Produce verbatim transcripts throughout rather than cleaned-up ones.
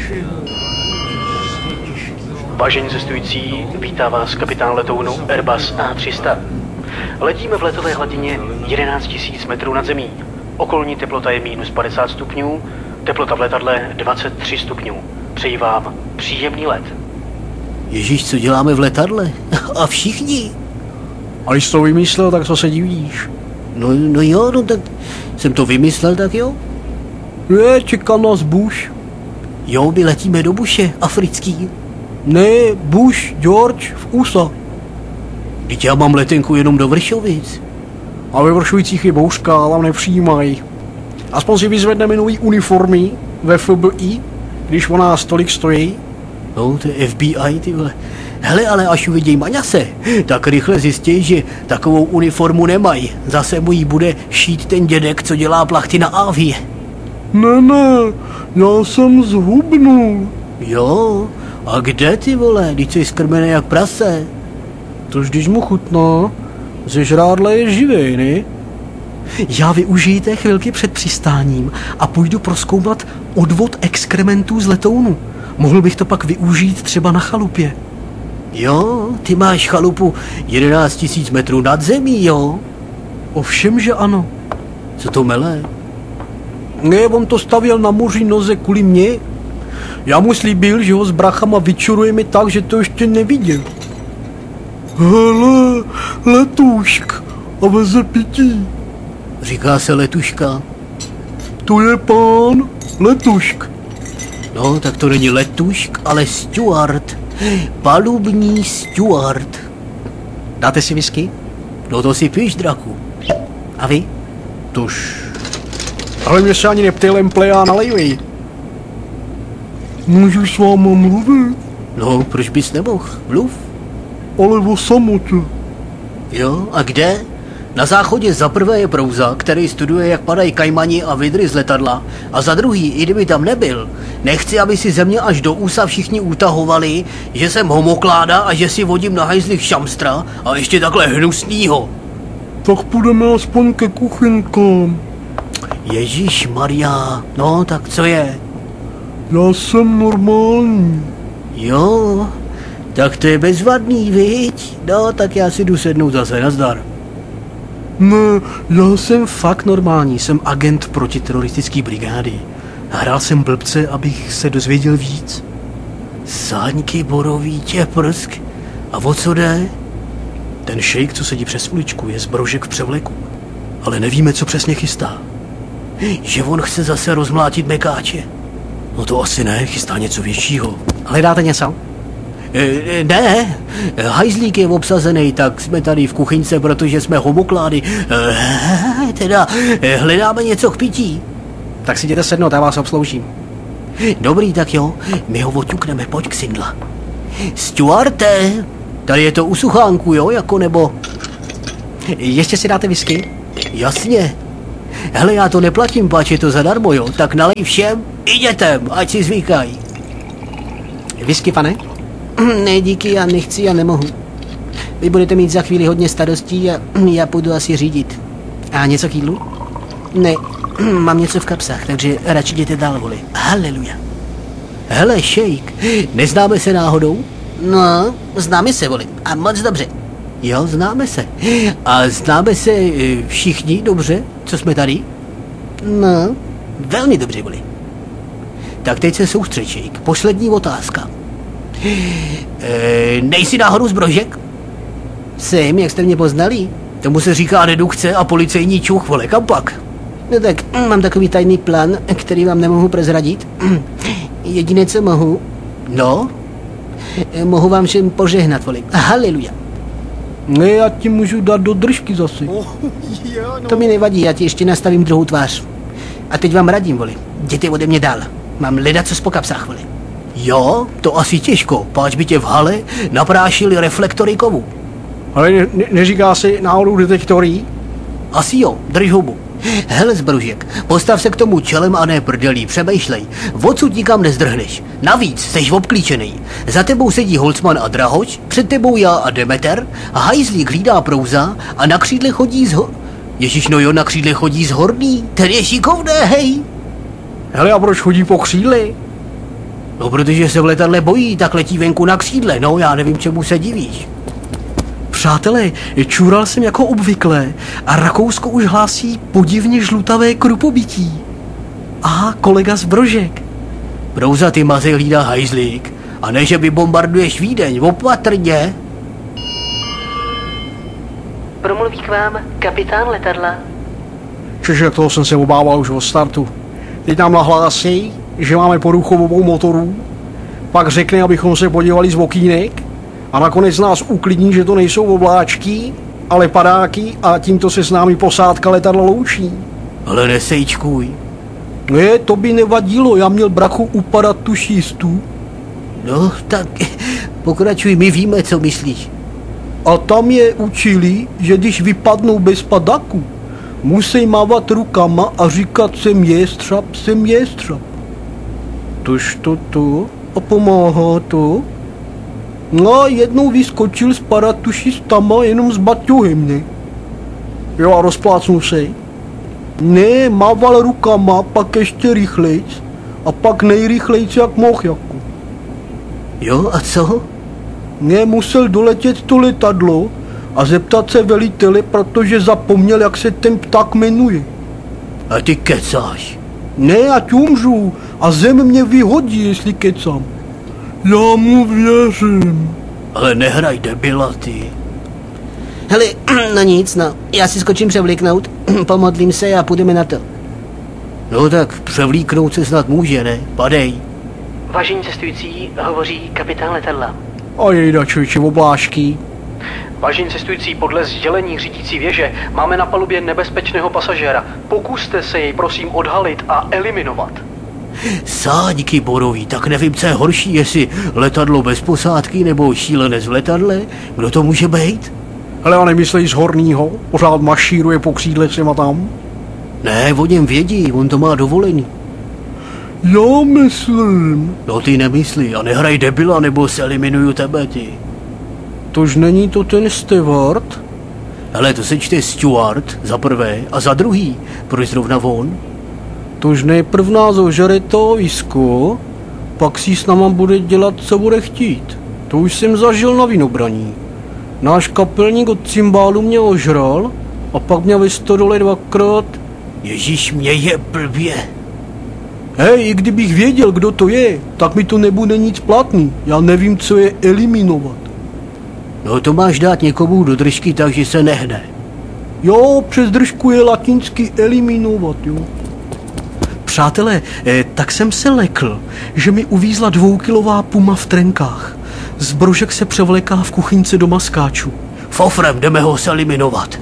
Vážení cestující, vítá vás kapitán letounu Airbus A tři sta. Letíme v letové hladině jedenáct tisíc metrů nad zemí. Okolní teplota je minus padesát stupňů, teplota v letadle dvacet tři stupňů. Přeji vám příjemný let. Ježíš, co děláme v letadle? A všichni? A když jsi to vymyslel, tak co se divíš? No, no jo, no tak jsem to vymyslel, tak jo. Je, čeká nás Bush. Jo, my letíme do Bushe, africký. Ne, Bush, George, v U S A. Teď já mám letenku jenom do Vršovic. A ve Vršovicích je bouřka, tam nepřijímají. Aspoň si vyzvedneme nový uniformy ve F B I, když o nás tolik stojí. No, to je F B I, ty vole. Hele, ale až uvidí Maňase, tak rychle zjistí, že takovou uniformu nemají. Zase mu jí bude šít ten dědek, co dělá plachty na Avie. Ne, ne, já jsem zhubnul. Jo, a kde, ty vole, když jsi skrmený jak prase? Tož když mu chutná, ze žrádle je živej, ne? Já využiji té chvilky před přistáním a půjdu prozkoumat odvod exkrementů z letounu. Mohl bych to pak využít třeba na chalupě. Jo, ty máš chalupu jedenáct tisíc metrů nad zemí, jo? Ovšem, že ano. Co to mele? Ne, on to stavěl na moři noze kvůli mě. Já mu slíbil, že ho s brachama vyčurujeme tak, že to ještě neviděl. Hele, letušk a veze pití. Říká se letuška. To je pán Letušk. No, tak to není letušk, ale steward. Palubní steward. Dáte si whisky? No to si píš, draku. A vy? Tož. Ale mě se ani neptej, lemple, a nalejvej. Můžu s váma mluvit? No, proč bys nemohl? Mluv. Ale o samotě. Jo, a kde? Na záchodě za prvé je Prouza, který studuje, jak padají kajmani a vidry z letadla. A za druhý, i kdyby tam nebyl, nechci, aby si ze mě až do úsa všichni utahovali, že jsem homokláda a že si vodím na hajzlích šamstra a ještě takhle hnusnýho. Tak půjdeme aspoň ke kuchynkám. Ježíš Maria, no tak co je? Já jsem normální. Jo, tak to je bezvadný, viď? No, tak já si jdu sednout zase, nazdar. Ne, Já jsem fakt normální, jsem agent protiteroristické brigády. Hrál jsem blbce, abych se dozvěděl víc. Sáňky borový tě prsk. A o co jde? Ten šejk, co sedí přes uličku, je zbrožek v převleku. Ale nevíme, co přesně chystá. Že on chce zase rozmlátit mekáče. No to asi ne, chystá něco většího. Hledáte něco? E, ne, hajzlík je obsazený, tak jsme tady v kuchyňce, protože jsme homoklády. E, teda hledáme něco k pití. Tak si jděte sednout, já vás obsloužím. Dobrý, tak jo, my ho oťukneme, pojď k Sindla. Stuarte, tady je to u suchánku, jo, jako nebo... Ještě si dáte whisky? Jasně. Hele, já to neplatím, páč je to zadarmo, jo, tak nalej všem i dětem, ať si zvykají. Whisky, pane? Ne, díky, já nechci, já nemohu. Vy budete mít za chvíli hodně starostí a já půjdu asi řídit. A něco k jídlu? Ne, mám něco v kapsách, takže radši jděte dál, voli. Haleluja. Hele, šejk, neznáme se náhodou? No, známe se, voli. A moc dobře. Jo, známe se. A známe se všichni dobře, co jsme tady? No, velmi dobře, voli. Tak teď se soustřeď, šejk. Poslední otázka. E, nejsi náhodou zbrožek? Jsem, jak jste mě poznali? Tomu se říká redukce a policejní čuch, vole, kam pak? No tak, mám takový tajný plán, který vám nemohu prozradit. Jediné, co mohu... No? Mohu vám všem požehnat, voli. Haleluja. Ne, já ti můžu dát do držky zase. Oh, jo, no. To mi nevadí, já ti ještě nastavím druhou tvář. A teď vám radím, voli. Jděte ode mě dál. Mám ledaco po kapsách, voli. Jo, to asi těžko, páč by tě v hale naprášili reflektory kovu. Ale ne, ne, neříká si náhodou detektorí? Asi jo, drž hubu. Hele, zbružek, postav se k tomu čelem a ne prdelí, přemýšlej. Odsud nikam nezdrhneš. Navíc seš obklíčený. Za tebou sedí Holcman a Drahoč, před tebou já a Demeter, a hajzlík hlídá Prouza a na křídle chodí z ho... Ježíš, no jo, na křídle chodí z Horný, ten je šikovné, hej. Hele, a proč chodí po křídli? No, protože se v letadle bojí, tak letí venku na křídle, no, já nevím, čemu se divíš. Přátelé, čural jsem jako obvykle a Rakousko už hlásí podivně žlutavé krupobytí. Aha, kolega z Brožek. Brouza, ty mazej hlídá hajzlík. A ne, že vybombarduješ Vídeň, opatrně. Promluví k vám kapitán letadla. Čiže toho jsem se obával už od startu. Teď nám nahlásí, že máme poruchu obou motorů, pak řekne, abychom se podívali z okýnek a nakonec nás uklidní, že to nejsou obláčky, ale padáky a tímto se s námi posádka letadla loučí. Ale nesejčkuj. Ne, to by nevadilo, já měl brachu u paratušistů. No, tak pokračuj, my víme, co myslíš. A tam je učili, že když vypadnou bez padáku, musí mávat rukama a říkat jsem jestřab, jsem jestřab. Tož to to a pomáhá to. No a jednou vyskočil s paratušistama jenom s baťohem, ne? Jo a rozplácnul se. Ne, mával rukama, pak ještě rychlejc a pak nejrychlejc jak mohl jako. Jo, a co? Ne, musel doletět to letadlo a zeptat se velitele, protože zapomněl, jak se ten pták jmenuje. A ty kecáš. Ne, ať umřu a zem mě vyhodí, jestli kecám. Já mu věřím. Ale nehraj debila, ty. Hele, no nic, no. Já si skočím převlíknout, pomodlím se a půjdeme na to. No tak převlíknout se snad může, ne? Padej. Vážení cestující, hovoří kapitán letadla. A jejda, člověče, oblášky. Vážení cestující, podle sdělení řídící věže máme na palubě nebezpečného pasažéra. Pokuste se jej prosím odhalit a eliminovat. Sáďky borový, tak nevím, co je horší, jestli letadlo bez posádky nebo šílenec v letadle. Kdo to může být? Hele, a nemyslej z horního, pořád mašíruje po křídle sem a tam. Ne, o něm vědí, on to má dovolený. Já myslím. No ty nemyslí a nehraj debila, nebo se eliminuju tebe, ty. Tož není to ten steward? Hele, to se čte Stuart za prvé a za druhý. Proč zrovna on? Tož nejprv nás ožere to visko, pak si s náma bude dělat, co bude chtít. To už jsem zažil na vinobraní. Náš kapelník od cymbálu mě ožral a pak mě ve stodole dvakrát. Ježíš, mě je blbě. Hej, i kdybych věděl, kdo to je, tak mi to nebude nic platný. Já nevím, co je eliminovat. No to máš dát někomu do držky tak, že se nehne. Jo, přes držku je latinsky eliminovat, jo. Přátelé, eh, tak jsem se lekl, že mi uvízla dvoukilová puma v trenkách. Z Brožek se převléká v kuchyňce do maskáčů. Fofrem, jdeme ho se eliminovat.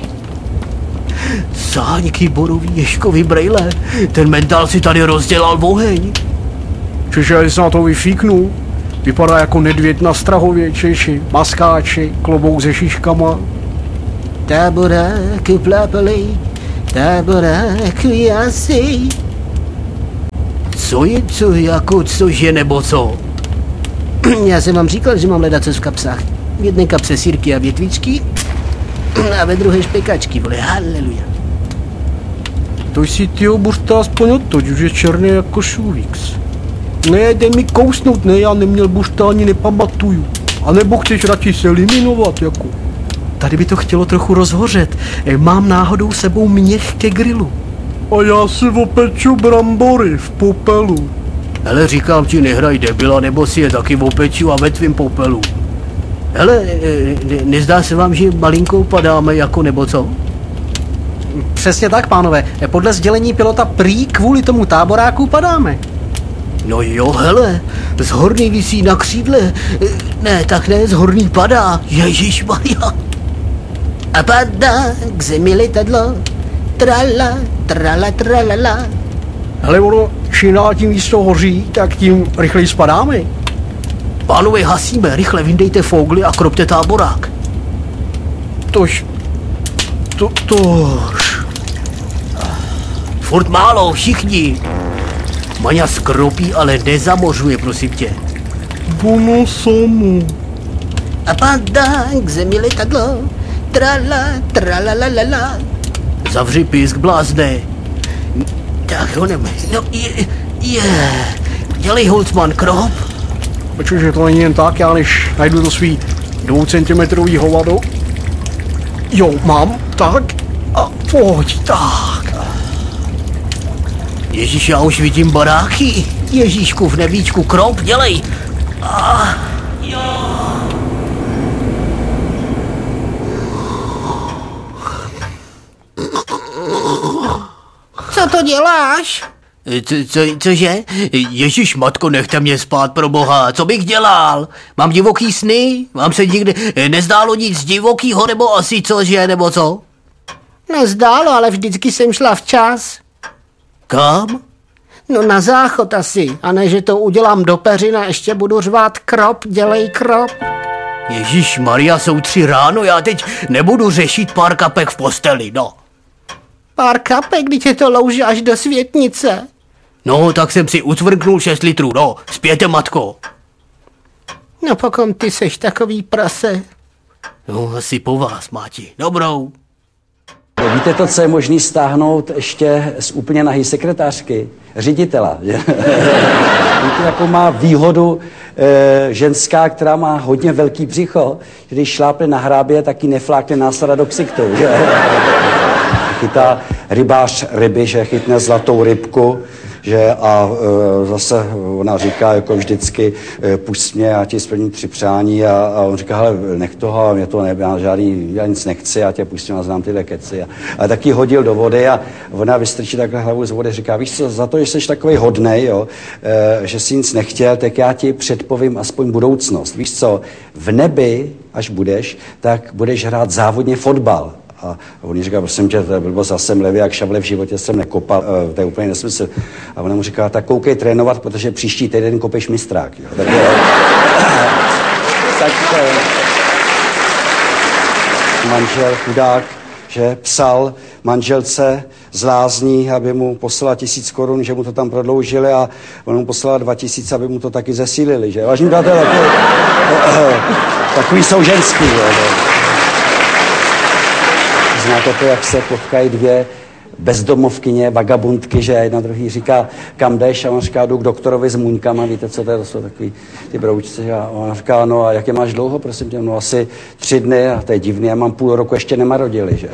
Sáňky borový, Ježkovi brejle, ten mentál si tady rozdělal oheň. Čiže se na to vyfíknu. Vypadá jako nedvěd na Strahově, Češi, maskáči, klobouk se šiškama. Táboráku plápali, táboráku jasy. Co je co, jako cože nebo co? Já jsem vám říkal, že mám ledacos v kapsách. V jedné kapse sýrky a větvičky a ve druhé špekačky, vole, haleluja. To si ty buřta aspoň odtoď, už je černý jako šuvíks. Ne, dej mi kousnout, ne, já neměl buřta ani nepamatuju. A nebo chceš radši se eliminovat, jako. Tady by to chtělo trochu rozhořet. Eh, Mám náhodou sebou měch ke grilu. A já si opeču brambory v popelu. Hele, říkám ti, nehraj debila, nebo si je taky opeču a ve tvým popelu. Hele, ne, nezdá se vám, že malinko padáme jako nebo co? Přesně tak, pánové. Eh, Podle sdělení pilota prý kvůli tomu táboráku padáme. No jo, hele, z horný visí na křídle. Ne, tak ne, z horný padá. Ježišmarja. A padá k zemi letadlo, trala, trala, tralala. Hele, ono, čím dál tím víc to hoří, tak tím rychleji spadáme. Pánové, hasíme, rychle vyndejte fogly a kropte táborák. Tož, to, tož. Furt málo, všichni. Maňa skropí, ale nezamořuje, prosím tě. Ono samo. A padá k zemi letadlo, trala, tralalalala. Zavři pisk, blázne. Tak ho neme, no je, je. dělej, Holcman, krop. Počuji, že to není jen tak, já než najdu to svý dvoucentimetrový hovado. Jo, mám, tak. A pojď, tak. Ježíš, já už vidím baráky. Ježíšku, v nebíčku, krop, dělej. A, jo. Co to děláš? Co, co, cože? Ježíš matko, nechte mě spát, pro boha, co bych dělal? Mám divoký sny? Mám se nikdy nezdálo nic divokýho, nebo asi cože, nebo co? Nezdálo, ale vždycky jsem šla včas. Kam? No na záchod asi, a ne, že to udělám do peřin a ještě budu řvát krop, dělej krop. Ježíš Maria, jsou tři ráno, já teď nebudu řešit pár kapek v posteli, no. Pár kapek, když je to louže až do světnice. No, tak jsem si ucvrknul šest litrů, no, zpěte, matko. No pokom ty seš takový prase. No, asi po vás, Máti, dobrou. Víte to, co je možný stáhnout ještě z úplně nahý sekretářky? Ředitela. Že? Víte, jakou má výhodu e, ženská, která má hodně velký břicho, že když šlápne na hrábě, tak ji neflákne násada do ksichtu. Že? Chytá rybář ryby, že chytne zlatou rybku, že a e, zase ona říká jako vždycky, e, pusť mě, já ti splním tři přání a, a on říká, hele, nech toho, mě to ne, já žádný, já nic nechci, já tě pustím a znám tyhle keci. A, a tak ji hodil do vody a ona vystrčí takhle hlavu z vody, říká, víš co, za to, že jsi takovej hodnej, jo, e, že jsi nic nechtěl, tak já ti předpovím aspoň budoucnost. Víš co, v nebi, až budeš, tak budeš hrát závodně fotbal. A on říká, prosím tě, to je blbost, já jsem levý jak šavle, v životě jsem nekopal, to je úplně nesmysl. A ona mu říká, tak koukej trénovat, protože příští týden kopeš mistrák. Jo. Tak, tak manžel chudák, že psal manželce z Lázní, aby mu poslala tisíc korun, že mu to tam prodloužili a on mu poslala dva tisíce, aby mu to taky zesílili. Že? Vážení přátelé, takový jsou ženský. Jo. Znáte to, jak se potkají dvě bezdomovkyně, vagabundky, že jedna druhý říká, kam jdeš? A on říká, jdu k doktorovi s muňkama, víte, co to je, to jsou takový ty broučci. A on říká, no a jak je máš dlouho, prosím tě? No asi tři dny, a to je divný, já mám půl roku, ještě nemarodili, že?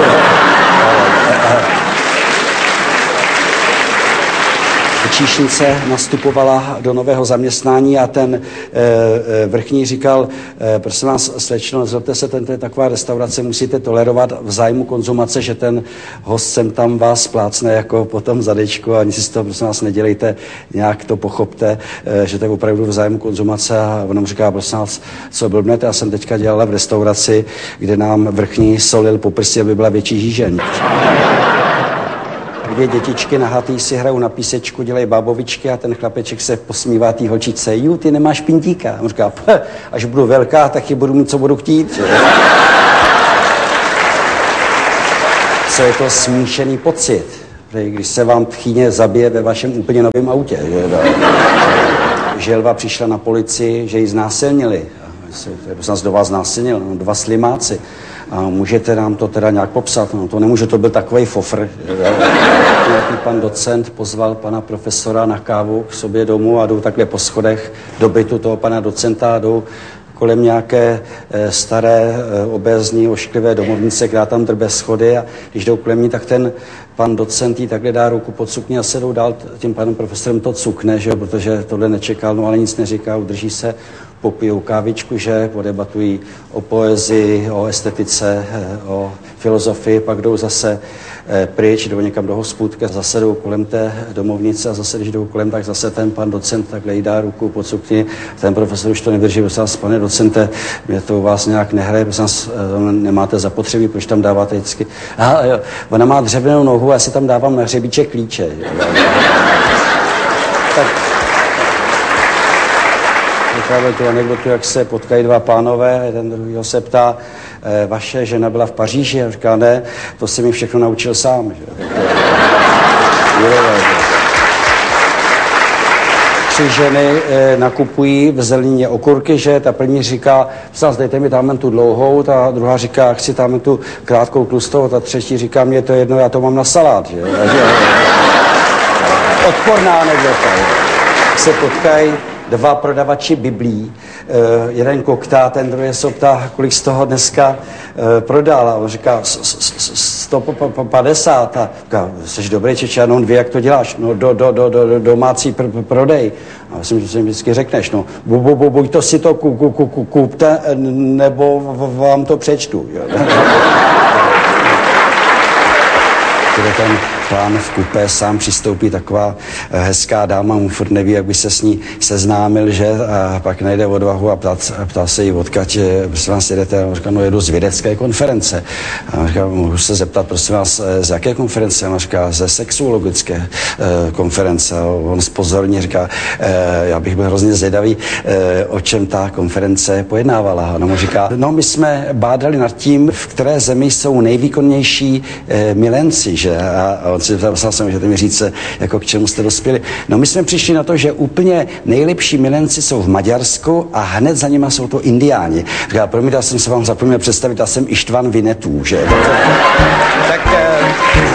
Číšnice nastupovala do nového zaměstnání a ten e, vrchní říkal, e, prosím vás, slečno, nezlobte se, tento je taková restaurace, musíte tolerovat v zájmu konzumace, že ten host sem tam vás plácne jako potom zadečku a nic si z toho, prosím vás, nedělejte, nějak to pochopte, e, že to je opravdu v zájmu konzumace a on nám říká, prosím vás, co blbnete, já jsem teďka dělala v restauraci, kde nám vrchní solil po prsi, aby byla větší žížeň. Dvě dětičky nahatý si hrajou na písečku, dělají bábovičky a ten chlapeček se posmívá té holčičce. Ju, ty nemáš pintíka. On říká, až budu velká, tak ji budu mít, co budu chtít. Co je to smíšený pocit, když se vám tchýně zabije ve vašem úplně novém autě. Želva přišla na policii, že ji znásilnili. To do vás znásilnil, no, dva slimáci. A můžete nám to teda nějak popsat? No to nemůže, to byl takovej fofr. Nějaký pan docent pozval pana profesora na kávu k sobě domů a jdou takhle po schodech do bytu toho pana docenta a jdou kolem nějaké e, staré, e, obézní, ošklivé domovnice, která tam drbe schody a když jdou kolem ní, tak ten pan docent jí takhle dá ruku pod sukni a se jdou dál, tím panem profesorem to cukne, že jo, protože tohle nečekal, no ale nic neříká, udrží se, popijou kávičku, že podebatují o poezii, o estetice, o filozofii, pak jdou zase pryč, jdou někam do hospůdky, zase jdou kolem té domovnice a zase, když jdou kolem, tak zase ten pan docent takhle jí dá ruku pod sukni. Ten profesor už to nevydrží, prosím vás, pane docente, mě to u vás nějak nehraje, prosím vás, nemáte zapotřebí, proč tam dáváte vždycky? Aha, jo, ona má dřevěnou nohu, já si tam dávám na hřebíček klíče. Tak vyprávěl tu anekdotu, jak se potkají dva pánové, jeden druhýho se ptá, e, vaše žena byla v Paříži? A říká, ne, to se mi všechno naučil sám. Že? Tři ženy e, nakupují v zelenině okurky, že ta první říká, psás, dejte mi tam tu dlouhou, ta druhá říká, chci tam tu krátkou tlustou, ta třetí říká, mě to jedno, já to mám na salát. Že? Takže, odporná anekdota. se potkají dva prodavači biblí, uh, jeden koktá, ten druhý se ptá, kolik z toho dneska uh, prodal. A on říká sto padesát. A říká, jsi dobrý Čeče, no dvě, jak to děláš? No do, do, do, do, do domácí pr- prodej. A myslím, že si vždycky řekneš, no bu, bu, bu, buď to si to ku, ku, ku, ku, kupte, nebo vám to přečtu. Kde ten pán v kupé sám přistoupí taková hezká dáma, mu furt neví, jak by se s ní seznámil, že? A pak najde odvahu a ptá, ptá se jí odkud, prosím vás, jedete? A on říká, no jedu z vědecké konference. A on říká, můžu se zeptat, prosím vás, z jaké konference? A on říká, ze sexuologické eh, konference. A on zpozorně říká, eh, já bych byl hrozně zvědavý, eh, o čem ta konference pojednávala. A on mu říká, no my jsme bádali nad tím, v které zemi jsou nejvýkonnější eh, milenci, že? A, a on si ptal jsem, že mi říct, jako k čemu jste dospěli. No my jsme přišli na to, že úplně nejlepší milenci jsou v Maďarsku a hned za nima jsou to Indiáni. Říká, promiň, já jsem se vám zapomněl představit, já jsem Ištvan Vinetů, že? Tak